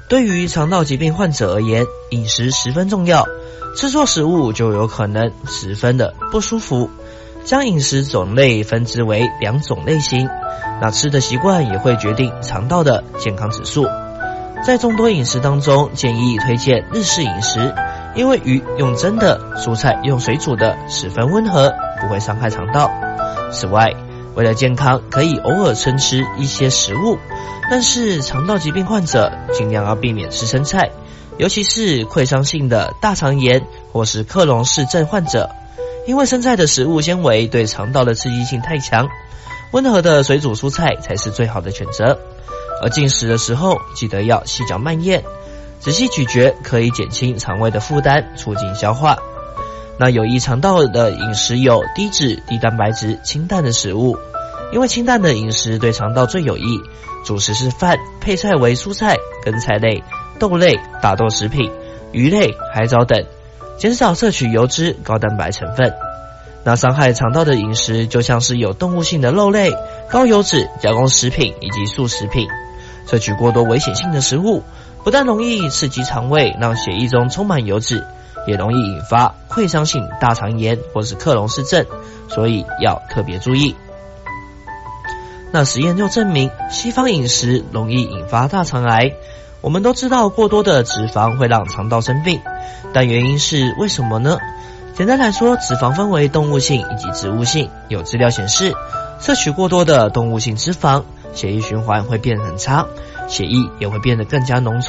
对于肠道疾病患者而言，饮食十分重要，吃错食物就有可能十分的不舒服。将饮食种类分支为2种类型，那吃的习惯也会决定肠道的健康指数。在众多饮食当中，建议推荐日式饮食，因为鱼用蒸的，蔬菜用水煮的，十分温和，不会伤害肠道。此外，为了健康，可以偶尔生吃一些食物，但是肠道疾病患者尽量要避免吃生菜，尤其是溃伤性的大肠炎或是克隆氏症患者，因为生菜的食物纤维对肠道的刺激性太强，温和的水煮蔬菜才是最好的选择。而进食的时候，记得要细嚼慢咽，仔细咀嚼，可以减轻肠胃的负担，促进消化。那有益肠道的饮食有低脂、低蛋白质、清淡的食物，因为清淡的饮食对肠道最有益。主食是饭，配菜为蔬菜、根菜类、豆类、大豆食品、鱼类、海藻等，减少摄取油脂、高蛋白成分。那伤害肠道的饮食就像是有动物性的肉类、高油脂、加工食品以及素食品。摄取过多危险性的食物，不但容易刺激肠胃，让血液中充满油脂，也容易引发溃伤性大肠炎或是克隆氏症，所以要特别注意。那实验就证明，西方饮食容易引发大肠癌。我们都知道过多的脂肪会让肠道生病，但原因是为什么呢？简单来说，脂肪分为动物性以及植物性。有资料显示，摄取过多的动物性脂肪，血液循环会变得很差，血液也会变得更加浓稠。